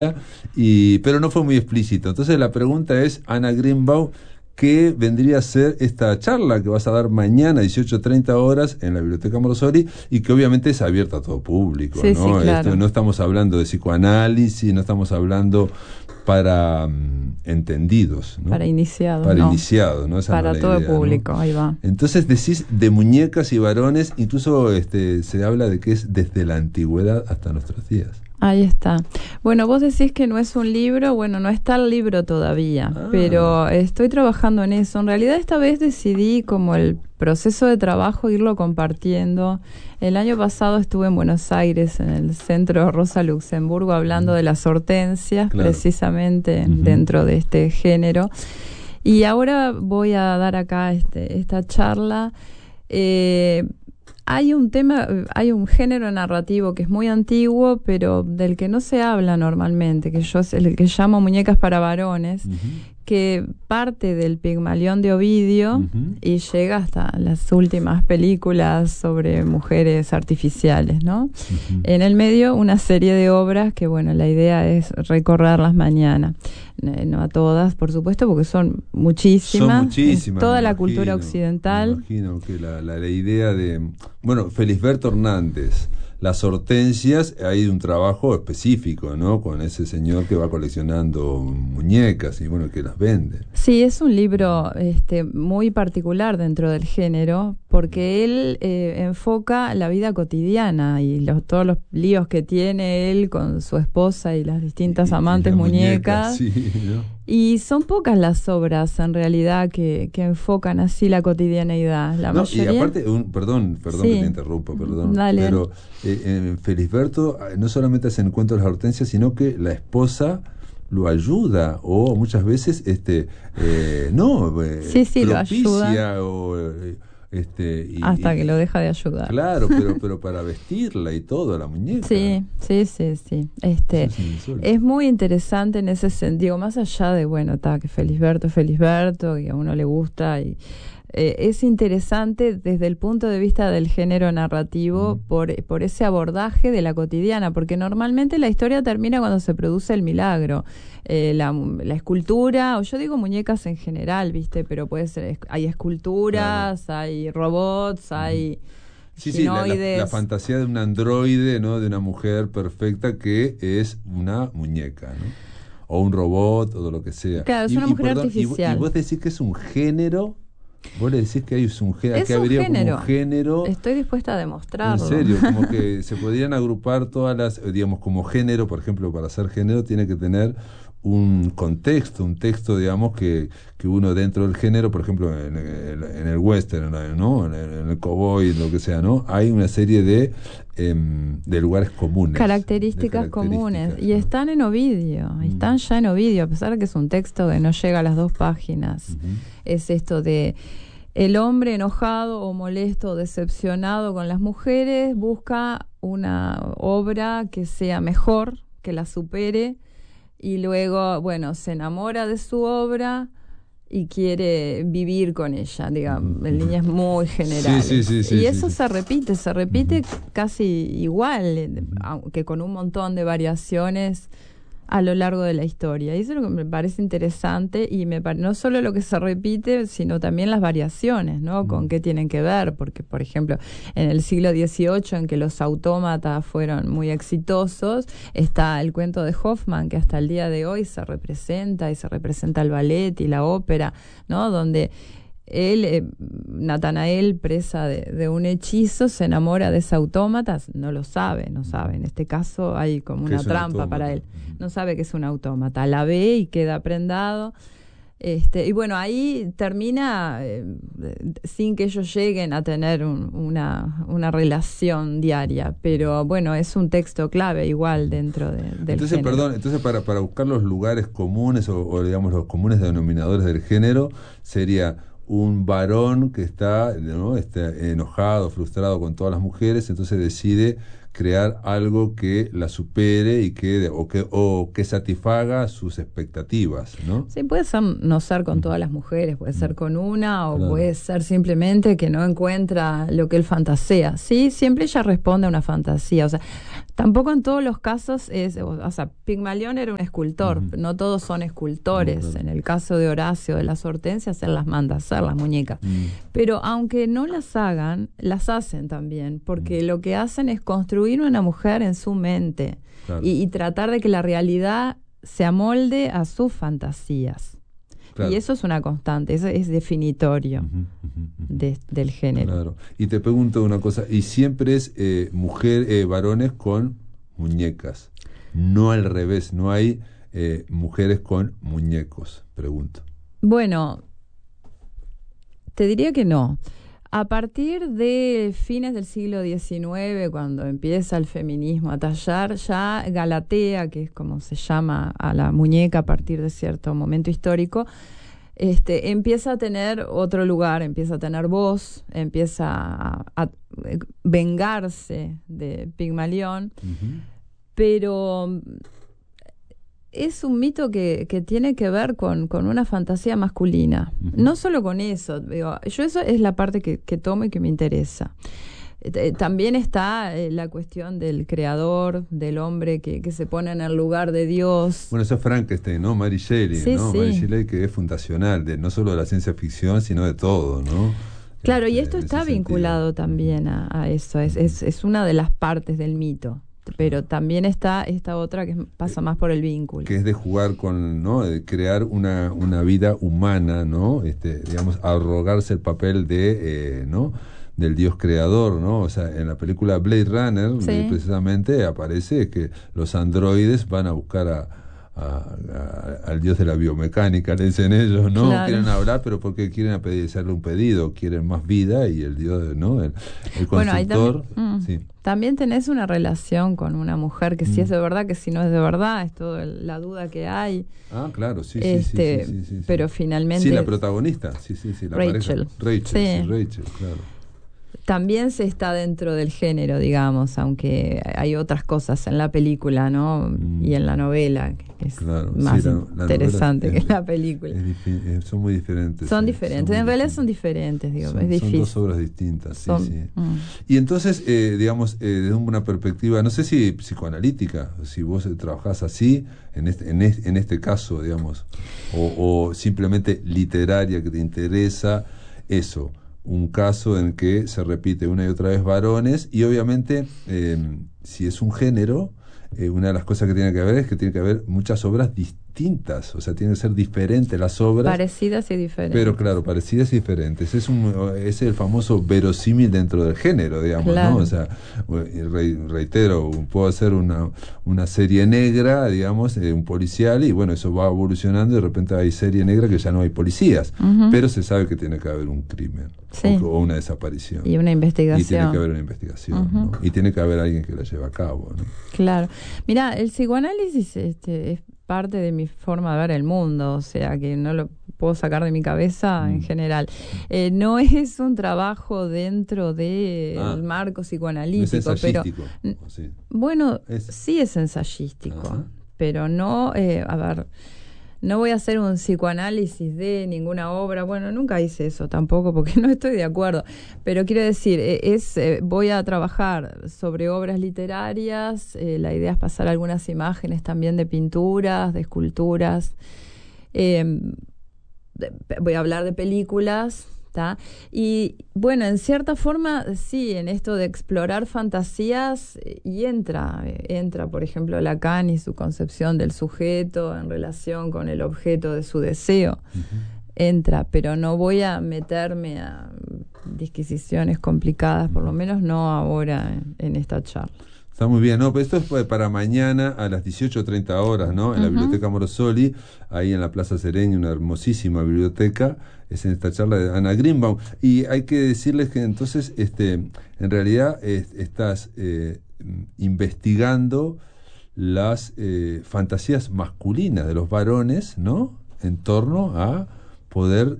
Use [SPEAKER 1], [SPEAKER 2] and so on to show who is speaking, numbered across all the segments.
[SPEAKER 1] pero no fue muy explícito. Entonces la pregunta es, Ana Greenbaum, ¿qué vendría a ser esta charla que vas a dar mañana a 18:30 horas en la Biblioteca Montessori y que obviamente es abierta a todo público,
[SPEAKER 2] Sí,
[SPEAKER 1] ¿no?
[SPEAKER 2] sí, claro.
[SPEAKER 1] No estamos hablando de psicoanálisis, no estamos hablando para entendidos, ¿no?
[SPEAKER 2] Para iniciados,
[SPEAKER 1] para
[SPEAKER 2] no.
[SPEAKER 1] iniciados, ¿no? Esa
[SPEAKER 2] para
[SPEAKER 1] no es la
[SPEAKER 2] todo
[SPEAKER 1] idea,
[SPEAKER 2] público,
[SPEAKER 1] ¿no?
[SPEAKER 2] ahí va.
[SPEAKER 1] Entonces decís de muñecas y varones, incluso se habla de que es desde la antigüedad hasta nuestros días.
[SPEAKER 2] Ahí está. Bueno, vos decís que no es un libro, bueno, no está el libro todavía, pero estoy trabajando en eso. En realidad esta vez decidí como el proceso de trabajo irlo compartiendo. El año pasado estuve en Buenos Aires, en el Centro Rosa Luxemburgo, hablando de las hortensias,
[SPEAKER 1] claro,
[SPEAKER 2] precisamente dentro de este género. Y ahora voy a dar acá esta charla. Hay un género narrativo que es muy antiguo, pero del que no se habla normalmente, que yo es el que llamo muñecas para varones, que parte del Pigmalión de Ovidio y llega hasta las últimas películas sobre mujeres artificiales, ¿no? En el medio, una serie de obras que, bueno, la idea es recorrerlas mañana. No a todas, por supuesto, porque son muchísimas. Toda la cultura occidental.
[SPEAKER 1] Me imagino que la idea de... Bueno, Felisberto Hernández, Las Hortensias, hay un trabajo específico, ¿no? Con ese señor que va coleccionando muñecas y, bueno, que las vende.
[SPEAKER 2] Sí, es un libro muy particular dentro del género, porque él enfoca la vida cotidiana y todos los líos que tiene él con su esposa y las distintas amantes muñecas.
[SPEAKER 1] Sí, ¿no?
[SPEAKER 2] Y son pocas las obras, en realidad, que enfocan así la cotidianeidad. La mayoría...
[SPEAKER 1] Y aparte, perdón sí, que te interrumpa, perdón.
[SPEAKER 2] Dale.
[SPEAKER 1] Pero en Felisberto no solamente hace encuentro de las hortensias, sino que la esposa lo ayuda, o muchas veces
[SPEAKER 2] sí, lo ayuda. Hasta que lo deja de ayudar.
[SPEAKER 1] Claro, pero para vestirla y todo, la muñeca.
[SPEAKER 2] Sí. Es muy interesante en ese sentido, más allá de, bueno, que Felisberto, que a uno le gusta y... es interesante desde el punto de vista del género narrativo por ese abordaje de la cotidiana, porque normalmente la historia termina cuando se produce el milagro. La escultura, o yo digo muñecas en general, ¿viste? Pero puede ser, hay esculturas, claro, hay robots, hay...
[SPEAKER 1] Sí, la fantasía de un androide, ¿no? De una mujer perfecta que es una muñeca, ¿no? O un robot, o de lo que sea.
[SPEAKER 2] Claro, es una mujer artificial.
[SPEAKER 1] Y vos decís que es un género. Vos le decís que hay un género, que habría
[SPEAKER 2] género.
[SPEAKER 1] Como un género.
[SPEAKER 2] Estoy dispuesta a demostrarlo.
[SPEAKER 1] En serio, como que se podrían agrupar todas las, digamos, como género, por ejemplo, para ser género tiene que tener un contexto, un texto, digamos, que uno dentro del género, por ejemplo, en el western, ¿no? En el cowboy, lo que sea, ¿no? Hay una serie de lugares comunes.
[SPEAKER 2] Características comunes. ¿No? Y están en Ovidio, están ya en Ovidio, a pesar de que es un texto que no llega a las 2 páginas. Es esto de... El hombre enojado o molesto o decepcionado con las mujeres busca una obra que sea mejor, que la supere, y luego, bueno, se enamora de su obra y quiere vivir con ella, digamos, en líneas muy generales.
[SPEAKER 1] Sí,
[SPEAKER 2] y eso se repite casi igual, aunque con un montón de variaciones a lo largo de la historia. Y eso es lo que me parece interesante, y no solo lo que se repite, sino también las variaciones, ¿no? Con qué tienen que ver, porque, por ejemplo, en el siglo XVIII, en que los autómatas fueron muy exitosos, está el cuento de Hoffman, que hasta el día de hoy se representa el ballet y la ópera, ¿no? Donde él, Natanael, presa de un hechizo, se enamora de ese autómata, no sabe. En este caso hay como una trampa para él. No sabe que es un autómata. La ve y queda prendado. Y bueno, ahí termina sin que ellos lleguen a tener una relación diaria. Pero bueno, es un texto clave igual dentro del género.
[SPEAKER 1] Entonces para buscar los lugares comunes o digamos los comunes denominadores del género, sería un varón que está enojado, frustrado con todas las mujeres, entonces decide crear algo que la supere y que satisfaga sus expectativas, ¿no?
[SPEAKER 2] Sí, puede ser no ser con todas las mujeres, puede ser con una, o puede ser simplemente que no encuentra lo que él fantasea. Sí, siempre ella responde a una fantasía, o sea, Tampoco en todos los casos o sea, Pigmalión era un escultor, no todos son escultores. En el caso de Horacio, de las Hortensias, él las manda a hacer, las muñecas. Pero aunque no las hagan, las hacen también, porque lo que hacen es construir una mujer en su mente y tratar de que la realidad se amolde a sus fantasías. Y eso es una constante, eso es definitorio del género.
[SPEAKER 1] Claro. Y te pregunto una cosa, y siempre es varones con muñecas, no al revés, no hay mujeres con muñecos, pregunto.
[SPEAKER 2] Bueno, te diría que no. A partir de fines del siglo XIX, cuando empieza el feminismo a tallar, ya Galatea, que es como se llama a la muñeca a partir de cierto momento histórico, empieza a tener otro lugar, empieza a tener voz, empieza a vengarse de Pigmalión, pero es un mito que tiene que ver con una fantasía masculina. No solo con eso, digo, yo eso es la parte que tomo y que me interesa. También está la cuestión del creador, del hombre que se pone en el lugar de Dios.
[SPEAKER 1] Bueno, eso es Frankenstein, ¿no? Mary Shelley, ¿no? Mary Shelley, que es fundacional, no solo de la ciencia ficción, sino de todo, ¿no?
[SPEAKER 2] Claro, y esto está vinculado también a eso, es una de las partes del mito. Pero también está esta otra que pasa más por el vínculo.
[SPEAKER 1] Que es de jugar con, ¿no? De crear una vida humana, ¿no? Digamos, arrogarse el papel de, ¿no? Del Dios creador, ¿no? O sea, en la película Blade Runner, precisamente aparece que los androides van a buscar al dios de la biomecánica, le dicen ellos, ¿no? Claro. Quieren hablar, pero porque quieren hacerle un pedido, quieren más vida, y el dios, ¿no? El constructor.
[SPEAKER 2] Bueno, también tenés una relación con una mujer que si es de verdad, que si no es de verdad, es toda la duda que hay.
[SPEAKER 1] Ah, claro, sí.
[SPEAKER 2] Pero finalmente...
[SPEAKER 1] Sí, la protagonista, la
[SPEAKER 2] Rachel.
[SPEAKER 1] Pareja. Rachel, claro.
[SPEAKER 2] También se está dentro del género, digamos, aunque hay otras cosas en la película, ¿no? Y en la novela, que es más interesante que la película.
[SPEAKER 1] Son muy diferentes.
[SPEAKER 2] Son diferentes, en realidad son diferentes, digo, es difícil.
[SPEAKER 1] Son dos obras distintas, Y entonces, digamos, desde una perspectiva, no sé si psicoanalítica, si vos trabajás así, en este caso, digamos, o simplemente literaria, que te interesa eso, un caso en que se repite una y otra vez varones, y obviamente si es un género, una de las cosas que tiene que haber es que tiene que haber muchas obras distintas, o sea, tienen que ser diferentes las obras.
[SPEAKER 2] Parecidas y diferentes.
[SPEAKER 1] Pero claro, parecidas y diferentes. Es el famoso verosímil dentro del género, digamos,
[SPEAKER 2] claro.
[SPEAKER 1] ¿no? O sea, reitero, puedo hacer una serie negra, digamos, un policial, y bueno, eso va evolucionando, y de repente hay serie negra que ya no hay policías, pero se sabe que tiene que haber un crimen, o una desaparición.
[SPEAKER 2] Y una investigación.
[SPEAKER 1] Y tiene que haber una investigación, ¿no? Y tiene que haber alguien que la lleve a cabo, ¿no?
[SPEAKER 2] Claro. Mira, el psicoanálisis es parte de mi forma de ver el mundo, o sea que no lo puedo sacar de mi cabeza en general. No es un trabajo dentro del marco psicoanalítico, pero bueno, sí es ensayístico, pero no, no voy a hacer un psicoanálisis de ninguna obra. Bueno, nunca hice eso tampoco porque no estoy de acuerdo. Pero quiero decir, voy a trabajar sobre obras literarias. La idea es pasar algunas imágenes también de pinturas, de esculturas. Voy a hablar de películas. ¿Tá? Y bueno, en cierta forma, sí, en esto de explorar fantasías, y entra, por ejemplo, Lacan y su concepción del sujeto en relación con el objeto de su deseo. Entra, pero no voy a meterme a disquisiciones complicadas, por lo menos no ahora en esta charla.
[SPEAKER 1] Está muy bien, ¿no? Pero esto es para mañana a las 18:30 horas, ¿no? En la Biblioteca Morosoli, ahí en la Plaza Sereña, una hermosísima biblioteca. Es en esta charla de Ana Greenbaum. Y hay que decirles que entonces, en realidad, estás investigando las fantasías masculinas de los varones, ¿no? En torno a poder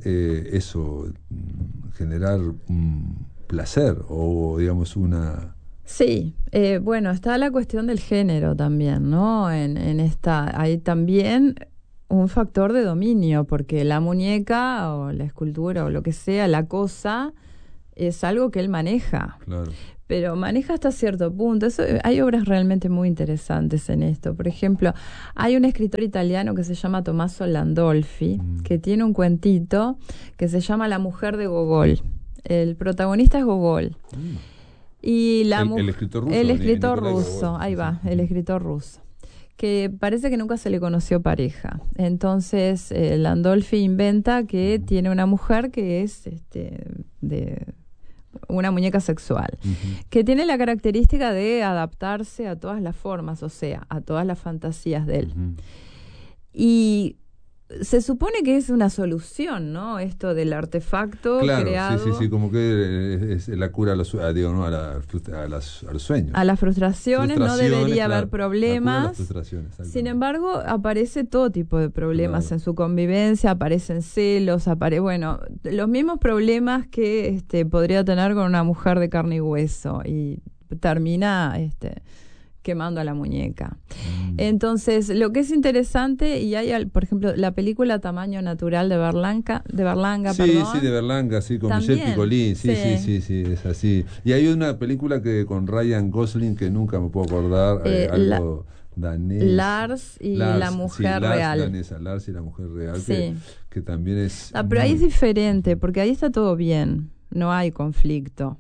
[SPEAKER 1] generar placer o, digamos, una...
[SPEAKER 2] Sí, bueno, está la cuestión del género también, ¿no? En esta, hay también un factor de dominio, porque la muñeca o la escultura o lo que sea, la cosa, es algo que él maneja.
[SPEAKER 1] Claro.
[SPEAKER 2] Pero maneja hasta cierto punto. Hay obras realmente muy interesantes en esto. Por ejemplo, hay un escritor italiano que se llama Tommaso Landolfi, que tiene un cuentito que se llama La mujer de Gogol. El protagonista es Gogol. Y
[SPEAKER 1] el escritor ruso.
[SPEAKER 2] El escritor
[SPEAKER 1] Nicolás
[SPEAKER 2] ruso,
[SPEAKER 1] Gogol.
[SPEAKER 2] ahí va, el escritor ruso. Que parece que nunca se le conoció pareja. Entonces, Landolfi inventa que tiene una mujer que es de una muñeca sexual, que tiene la característica de adaptarse a todas las formas, o sea, a todas las fantasías de él. Y se supone que es una solución, ¿no? Esto del artefacto creado.
[SPEAKER 1] Sí, como que es la cura a los, digo, ¿no? a los sueños.
[SPEAKER 2] A las frustraciones no debería haber
[SPEAKER 1] La cura a
[SPEAKER 2] problemas.
[SPEAKER 1] las frustraciones,
[SPEAKER 2] Sin embargo, aparece todo tipo de problemas en su convivencia, aparecen celos, bueno, los mismos problemas que podría tener con una mujer de carne y hueso, y termina quemando a la muñeca. Entonces, lo que es interesante, y hay, por ejemplo, la película Tamaño Natural de Berlanga,
[SPEAKER 1] Sí, de Berlanga, sí, con Michel Piccoli, sí, es así. Y hay una película que con Ryan Gosling que nunca me puedo acordar, algo danés.
[SPEAKER 2] Lars y la mujer real.
[SPEAKER 1] Danesa, Lars y la mujer real, que también es...
[SPEAKER 2] pero ahí es diferente, porque ahí está todo bien, no hay conflicto.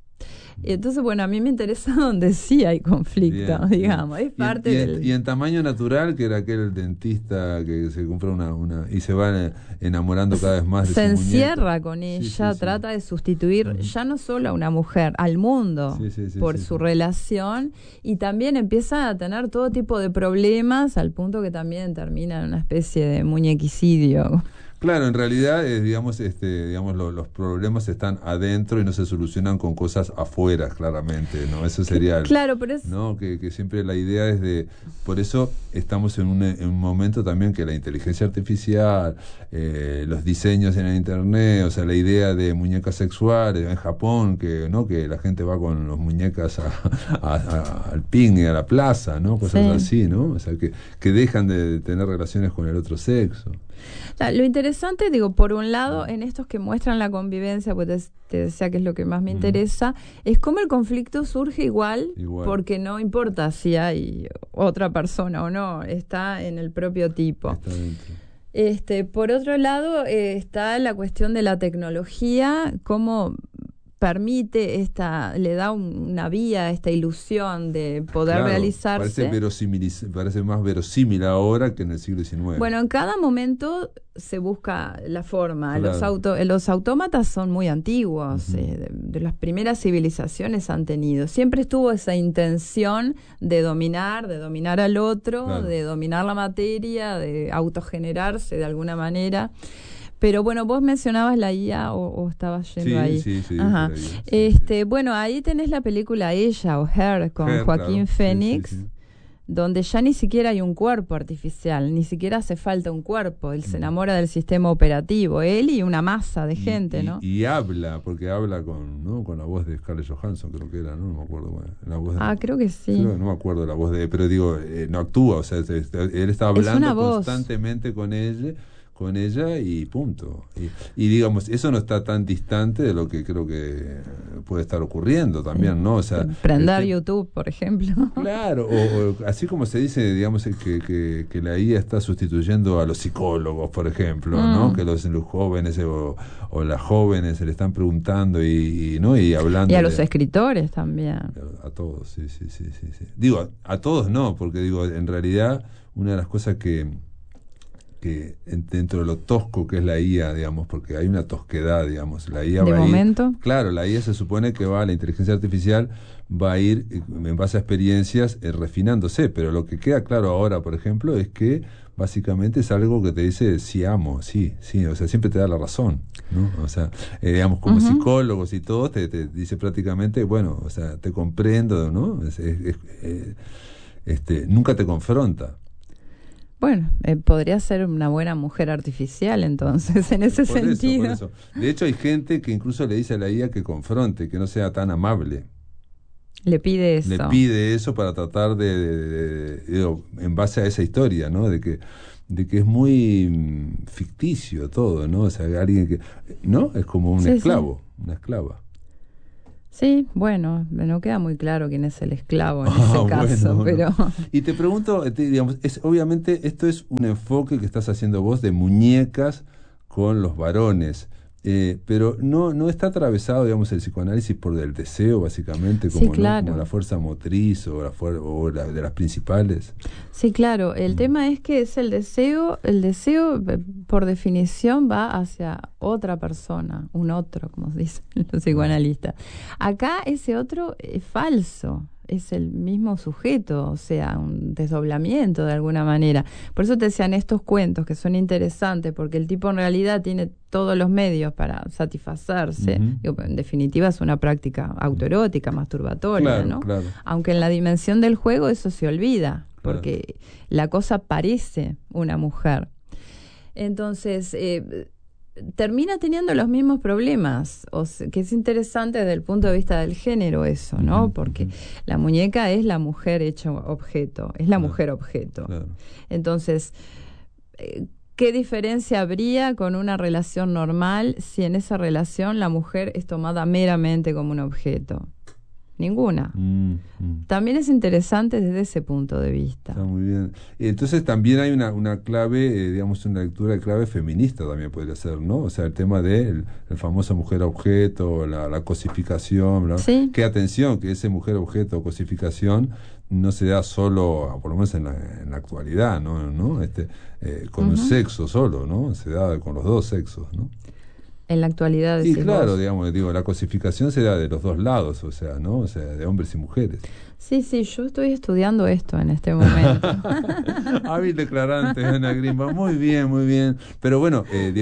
[SPEAKER 2] Y entonces, bueno, a mí me interesa donde sí hay conflicto, digamos. Es parte del...
[SPEAKER 1] Y en Tamaño Natural, que era aquel dentista que se compra una y se va enamorando cada vez más de
[SPEAKER 2] se
[SPEAKER 1] su
[SPEAKER 2] encierra
[SPEAKER 1] muñeca.
[SPEAKER 2] con ella, trata de sustituir ya no solo a una mujer, al mundo, por su relación, y también empieza a tener todo tipo de problemas, al punto que también termina en una especie de muñequicidio.
[SPEAKER 1] Claro, en realidad, digamos, los problemas están adentro y no se solucionan con cosas afuera, claramente, ¿no? Eso sería...
[SPEAKER 2] Claro, pero es...
[SPEAKER 1] ¿no? Que siempre la idea es de... Por eso estamos en un momento también que la inteligencia artificial, los diseños en el internet, o sea, la idea de muñecas sexuales en Japón, que la gente va con los muñecas al picnic, a la plaza, ¿no? Cosas así, ¿no? O sea, que dejan de tener relaciones con el otro sexo.
[SPEAKER 2] Lo interesante, digo, por un lado, en estos que muestran la convivencia, pues te decía que es lo que más me interesa, es cómo el conflicto surge igual, porque no importa si hay otra persona o no, está en el propio tipo. Está dentro. Por otro lado, está la cuestión de la tecnología, cómo permite le da una vía, esta ilusión de poder realizarse.
[SPEAKER 1] Parece más verosímil ahora que en el siglo XIX.
[SPEAKER 2] Bueno, en cada momento se busca la forma. Los autómatas son muy antiguos, de las primeras civilizaciones han tenido. Siempre estuvo esa intención de dominar al otro, de dominar la materia, de autogenerarse de alguna manera. Pero bueno, vos mencionabas la IA o estabas yendo ahí.
[SPEAKER 1] Sí.
[SPEAKER 2] Ajá. Bueno, ahí tenés la película Ella o Her con Joaquín Phoenix, donde ya ni siquiera hay un cuerpo artificial, ni siquiera hace falta un cuerpo. Él se enamora del sistema operativo, él y una masa de gente, ¿no?
[SPEAKER 1] Y habla, porque habla con la voz de Scarlett Johansson, creo que era, ¿no? No me acuerdo. Bueno, la voz
[SPEAKER 2] creo que sí.
[SPEAKER 1] No me acuerdo la voz pero digo, no actúa, o sea, él está hablando constantemente con ella y punto. Y digamos, eso no está tan distante de lo que creo que puede estar ocurriendo también, ¿no? O sea,
[SPEAKER 2] prender YouTube, por ejemplo.
[SPEAKER 1] Claro, o así como se dice, digamos, que la IA está sustituyendo a los psicólogos, por ejemplo, ¿no? Que los jóvenes o las jóvenes se le están preguntando y hablando.
[SPEAKER 2] Y a los escritores también.
[SPEAKER 1] A todos, sí. Digo, a todos no, porque digo, en realidad, una de las cosas que dentro de lo tosco que es la IA, digamos, porque hay una tosquedad, digamos, la IA va a ir, claro, la IA se supone que la inteligencia artificial va a ir en base a experiencias refinándose, pero lo que queda claro ahora, por ejemplo, es que básicamente es algo que te dice sí amo, sí, o sea, siempre te da la razón, ¿no? O sea, digamos, como psicólogos y todo, te dice prácticamente, bueno, o sea, te comprendo, ¿no? Nunca te confronta.
[SPEAKER 2] Bueno, podría ser una buena mujer artificial entonces, en ese sentido.
[SPEAKER 1] Por eso. De hecho, hay gente que incluso le dice a la IA que confronte, que no sea tan amable.
[SPEAKER 2] Le pide eso.
[SPEAKER 1] Le pide eso para tratar en base a esa historia, ¿no? De que es muy ficticio todo, ¿no? O sea, alguien que... ¿no? Es como un esclavo, una esclava.
[SPEAKER 2] Sí, bueno, no queda muy claro quién es el esclavo en ese caso,
[SPEAKER 1] bueno.
[SPEAKER 2] pero...
[SPEAKER 1] Y te pregunto, digamos, obviamente esto es un enfoque que estás haciendo vos de muñecas con los varones, pero no está atravesado, digamos, el psicoanálisis por el deseo, básicamente, como,
[SPEAKER 2] Sí,
[SPEAKER 1] ¿no?
[SPEAKER 2] claro.
[SPEAKER 1] Como la fuerza motriz o la de las principales.
[SPEAKER 2] Sí, claro, el tema es que es el deseo por definición va hacia otra persona, un otro, como dicen los psicoanalistas. Acá ese otro es falso, es el mismo sujeto, o sea, un desdoblamiento de alguna manera. Por eso te decían estos cuentos que son interesantes, porque el tipo en realidad tiene todos los medios para satisfacerse. Digo, en definitiva es una práctica autoerótica, masturbatoria,
[SPEAKER 1] Claro,
[SPEAKER 2] ¿no?
[SPEAKER 1] claro.
[SPEAKER 2] Aunque en la dimensión del juego eso se olvida, porque la cosa parece una mujer. Entonces, termina teniendo los mismos problemas, que es interesante desde el punto de vista del género eso, ¿no? Porque la muñeca es la mujer hecha objeto, es la mujer objeto.
[SPEAKER 1] Claro.
[SPEAKER 2] Entonces, ¿qué diferencia habría con una relación normal si en esa relación la mujer es tomada meramente como un objeto? Ninguna. También es interesante desde ese punto de vista.
[SPEAKER 1] Está muy bien. Y entonces también hay una clave, digamos, una lectura de clave feminista también podría ser, ¿no? O sea, el tema de el famoso mujer objeto, la cosificación, ¿no?
[SPEAKER 2] Sí.
[SPEAKER 1] Que atención, que ese mujer objeto, cosificación, no se da solo, por lo menos en la actualidad, ¿no? Con un sexo solo, ¿no? Se da con los dos sexos, ¿no?
[SPEAKER 2] En la actualidad,
[SPEAKER 1] Y claro,
[SPEAKER 2] vos.
[SPEAKER 1] digo, la cosificación se da de los dos lados, o sea, ¿no? O sea, de hombres y mujeres.
[SPEAKER 2] Sí, yo estoy estudiando esto en este momento.
[SPEAKER 1] Hábil declarante, Ana Grimba. Muy bien, muy bien. Pero bueno,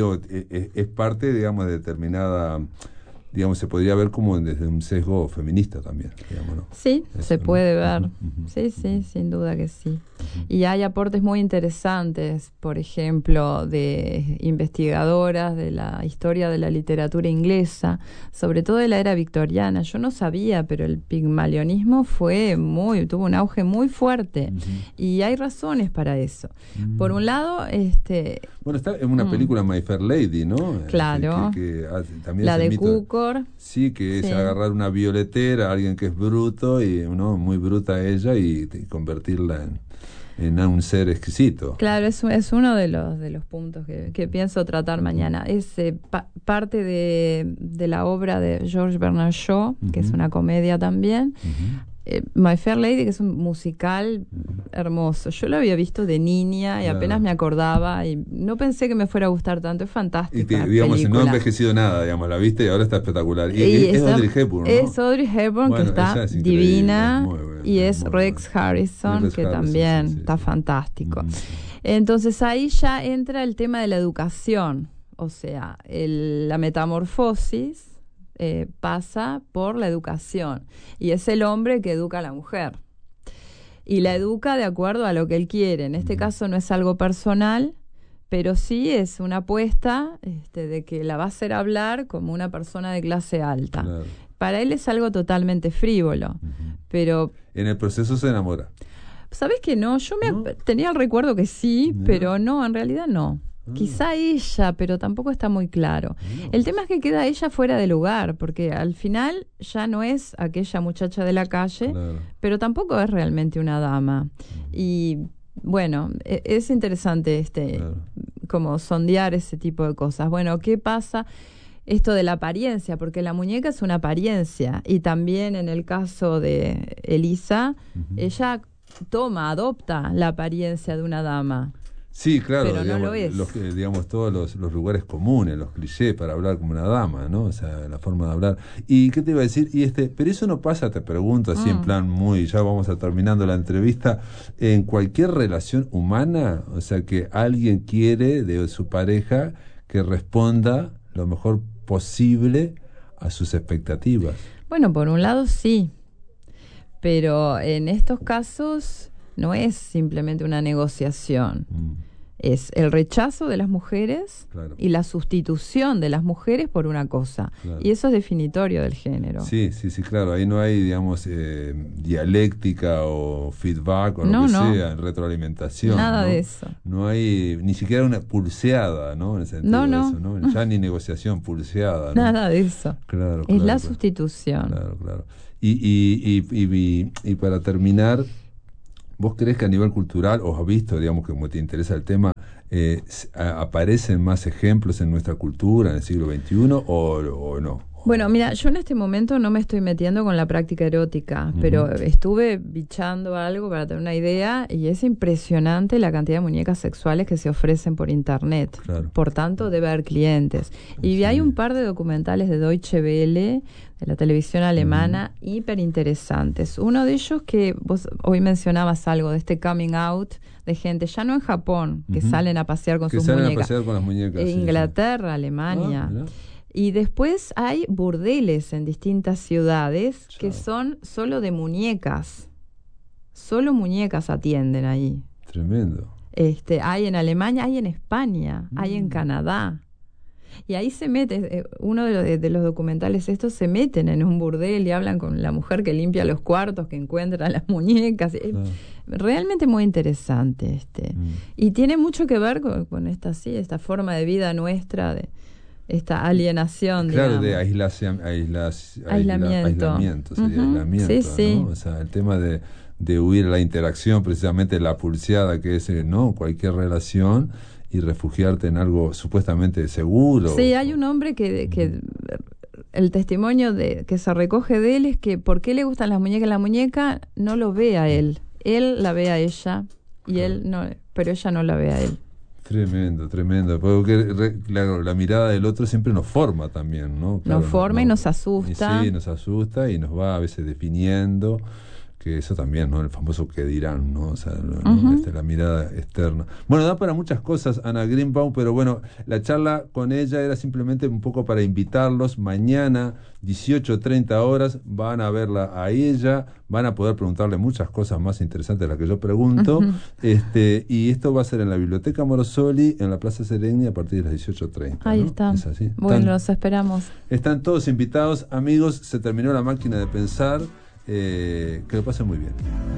[SPEAKER 1] es parte, digamos, de determinada, digamos, se podría ver como desde un sesgo feminista también, digamos, ¿no?
[SPEAKER 2] Sí,
[SPEAKER 1] Eso,
[SPEAKER 2] se
[SPEAKER 1] ¿no?
[SPEAKER 2] puede ver. Sí, sin duda que sí. Y hay aportes muy interesantes, por ejemplo, de investigadoras de la historia de la literatura inglesa, sobre todo de la era victoriana. Yo no sabía, pero el pigmalionismo tuvo un auge muy fuerte. Y hay razones para eso. Por un lado,
[SPEAKER 1] bueno, está en una película My Fair Lady, ¿no?
[SPEAKER 2] Claro.
[SPEAKER 1] Que también
[SPEAKER 2] la
[SPEAKER 1] es el
[SPEAKER 2] de
[SPEAKER 1] mito.
[SPEAKER 2] Cukor.
[SPEAKER 1] Sí, que es agarrar una violetera, alguien que es bruto, y ¿no? Muy bruta ella, y convertirla en un ser exquisito.
[SPEAKER 2] Claro, es uno de los puntos que pienso tratar mañana. Es parte de la obra de George Bernard Shaw, que es una comedia también. My Fair Lady, que es un musical hermoso. Yo lo había visto de niña y apenas me acordaba y no pensé que me fuera a gustar tanto. Es fantástica.
[SPEAKER 1] Y digamos,
[SPEAKER 2] película.
[SPEAKER 1] no ha envejecido nada, digamos, la viste y ahora está espectacular. Y es Audrey Hepburn, ¿no?
[SPEAKER 2] Es Audrey Hepburn,
[SPEAKER 1] bueno,
[SPEAKER 2] que está
[SPEAKER 1] es
[SPEAKER 2] divina, y es
[SPEAKER 1] muy
[SPEAKER 2] Rex
[SPEAKER 1] buena.
[SPEAKER 2] Harrison,
[SPEAKER 1] Rex
[SPEAKER 2] que
[SPEAKER 1] Harrison,
[SPEAKER 2] también
[SPEAKER 1] sí,
[SPEAKER 2] está fantástico. Entonces ahí ya entra el tema de la educación, o sea, la metamorfosis pasa por la educación, y es el hombre que educa a la mujer. Y la educa de acuerdo a lo que él quiere. En este caso no es algo personal, pero sí es una apuesta de que la va a hacer hablar como una persona de clase alta.
[SPEAKER 1] Claro.
[SPEAKER 2] Para él es algo totalmente frívolo, pero...
[SPEAKER 1] En el proceso se enamora.
[SPEAKER 2] ¿Sabés que no? Yo tenía el recuerdo que sí, pero no, en realidad no. Quizá ella, pero tampoco está muy claro. El tema es que queda ella fuera de lugar, porque al final ya no es aquella muchacha de la calle, pero tampoco es realmente una dama. Y bueno, es interesante como sondear ese tipo de cosas. Bueno, ¿qué pasa? Esto de la apariencia, porque la muñeca es una apariencia, y también en el caso de Elisa, ella adopta la apariencia de una dama.
[SPEAKER 1] Sí, claro,
[SPEAKER 2] pero
[SPEAKER 1] digamos,
[SPEAKER 2] no lo es.
[SPEAKER 1] digamos todos los lugares comunes, los clichés para hablar como una dama, ¿no? O sea, la forma de hablar. ¿Y qué te iba a decir? Pero eso no pasa, te pregunto así en plan ya vamos a terminando la entrevista, en cualquier relación humana, o sea, que alguien quiere de su pareja que responda lo mejor posible a sus expectativas.
[SPEAKER 2] Bueno, por un lado sí, pero en estos casos no es simplemente una negociación. es el rechazo de las mujeres
[SPEAKER 1] Claro.
[SPEAKER 2] y la sustitución de las mujeres por una cosa.
[SPEAKER 1] Claro.
[SPEAKER 2] Y eso es definitorio del género.
[SPEAKER 1] Sí, claro. Ahí no hay, digamos, dialéctica o feedback o lo
[SPEAKER 2] No,
[SPEAKER 1] que
[SPEAKER 2] no.
[SPEAKER 1] sea, retroalimentación.
[SPEAKER 2] Nada
[SPEAKER 1] ¿no?
[SPEAKER 2] de eso.
[SPEAKER 1] No hay ni siquiera una pulseada, ¿no? En el sentido
[SPEAKER 2] No.
[SPEAKER 1] de eso, ¿no? Ya ni negociación pulseada, ¿no?
[SPEAKER 2] Nada de eso.
[SPEAKER 1] Claro,
[SPEAKER 2] Es
[SPEAKER 1] claro,
[SPEAKER 2] la
[SPEAKER 1] claro.
[SPEAKER 2] sustitución.
[SPEAKER 1] Claro. Y para terminar, ¿vos crees que a nivel cultural, o has visto, digamos, que como te interesa el tema, aparecen más ejemplos en nuestra cultura en el siglo XXI o no?
[SPEAKER 2] Bueno, mira, yo en este momento no me estoy metiendo con la práctica erótica, pero estuve bichando algo para tener una idea y es impresionante la cantidad de muñecas sexuales que se ofrecen por internet.
[SPEAKER 1] Claro.
[SPEAKER 2] Por tanto, debe haber clientes. Y
[SPEAKER 1] Sí.
[SPEAKER 2] hay un par de documentales de Deutsche Welle, de la televisión alemana, hiper interesantes. Uno de ellos que vos hoy mencionabas algo de este coming out de gente, ya no en Japón, que salen a pasear con
[SPEAKER 1] Que
[SPEAKER 2] sus
[SPEAKER 1] salen
[SPEAKER 2] muñecas.
[SPEAKER 1] a pasear con las muñecas. Sí,
[SPEAKER 2] Inglaterra, Alemania.
[SPEAKER 1] mirá.
[SPEAKER 2] Y después hay burdeles en distintas ciudades que son solo de muñecas. Solo muñecas atienden ahí.
[SPEAKER 1] Tremendo.
[SPEAKER 2] Hay en Alemania, hay en España, hay en Canadá. Y ahí se mete, uno de los documentales estos se meten en un burdel y hablan con la mujer que limpia los cuartos, que encuentra las muñecas.
[SPEAKER 1] Claro.
[SPEAKER 2] Realmente muy interesante. Y tiene mucho que ver con esta forma de vida nuestra, de esta alienación,
[SPEAKER 1] Claro,
[SPEAKER 2] digamos.
[SPEAKER 1] de aislamiento, sería aislamiento,
[SPEAKER 2] Sí.
[SPEAKER 1] ¿no? O sea, el tema de huir a la interacción, precisamente la pulseada que es, ¿no? Cualquier relación, y refugiarte en algo supuestamente seguro.
[SPEAKER 2] Sí, hay un hombre que el testimonio que se recoge de él es que ¿por qué le gustan las muñecas? La muñeca no lo ve a él la ve a ella, y él no, pero ella no la ve a él.
[SPEAKER 1] Tremendo, porque claro, la mirada del otro siempre nos forma también, ¿no? Claro,
[SPEAKER 2] nos forma y nos asusta.
[SPEAKER 1] Sí, nos asusta y nos va a veces definiendo, que eso también, ¿no? El famoso que dirán, ¿no? O sea, ¿no? La mirada externa. Bueno, da para muchas cosas, Ana Greenbaum, pero bueno, la charla con ella era simplemente un poco para invitarlos. Mañana, 18:30 horas, van a verla a ella, van a poder preguntarle muchas cosas más interesantes de las que yo pregunto. Y esto va a ser en la Biblioteca Morosoli, en la Plaza Sereni, a partir de las 18:30.
[SPEAKER 2] Ahí
[SPEAKER 1] ¿no?
[SPEAKER 2] está.
[SPEAKER 1] Es así.
[SPEAKER 2] Bueno, los esperamos.
[SPEAKER 1] Están todos invitados, amigos. Se terminó la máquina de pensar. Que lo pasen muy bien.